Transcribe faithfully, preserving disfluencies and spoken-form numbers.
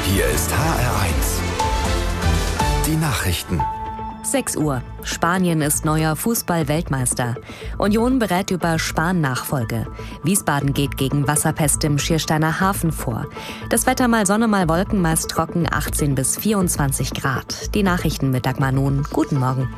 Hier ist H R eins. Die Nachrichten. sechs Uhr. Spanien ist neuer Fußball-Weltmeister. Union berät über Spahn-Nachfolge. Wiesbaden geht gegen Wasserpest im Schiersteiner Hafen vor. Das Wetter mal Sonne, mal Wolken, meist trocken, achtzehn bis vierundzwanzig Grad. Die Nachrichten mit Dagmar Nun. Guten Morgen.